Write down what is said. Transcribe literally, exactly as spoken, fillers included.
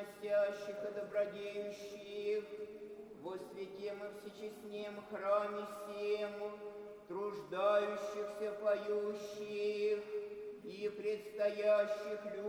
носящих и добродеющих, во святем и всечестнем храме сем, труждающихся, поющих и предстоящих